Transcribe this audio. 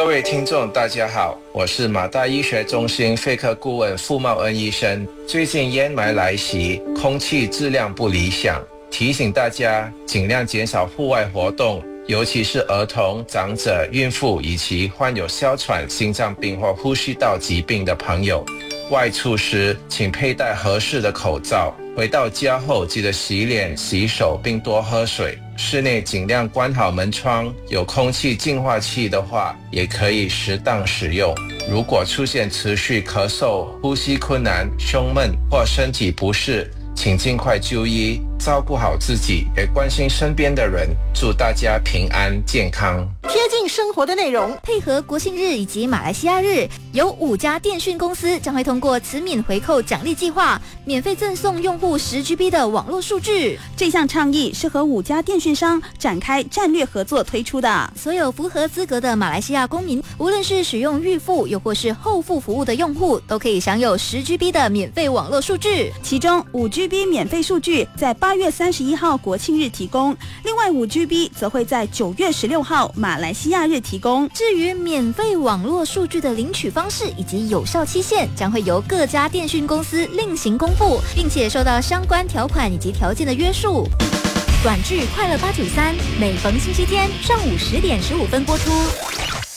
各位听众大家好，我是马大医学中心肺科顾问傅茂恩医生。最近烟霾来袭，空气质量不理想，提醒大家尽量减少户外活动，尤其是儿童、长者、孕妇以及患有哮喘、心脏病或呼吸道疾病的朋友。外出时请佩戴合适的口罩，回到家后记得洗脸、洗手并多喝水。室内尽量关好门窗，有空气净化器的话也可以适当使用。如果出现持续咳嗽、呼吸困难、胸闷或身体不适，请尽快就医，照顾好自己，也关心身边的人。祝大家平安健康。 贴近生活的内容， 配合国庆日以及马来西亚日，有5家电讯公司将会通过慈免回扣奖励计划，免费赠送用户10GB 的网络数据。 这项倡议是和5家电讯商展开战略合作推出的。 所有符合资格的马来西亚公民，无论是使用预付又或是后付服务的用户，都可以享有10GB 的免费网络数据。 其中5GB 免费数据在8月31号国庆日提供，另外5GB 则会在9月16号马来西亚日提供。 至于免费网络数据的领取方式以及有效期限，将会由各家电讯公司另行公布，并且受到相关条款以及条件的约束。短剧《快乐893》每逢星期天上午10点15分播出。